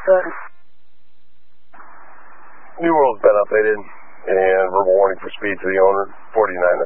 Good. New World's been updated, and verbal warning for speed to the owner, 49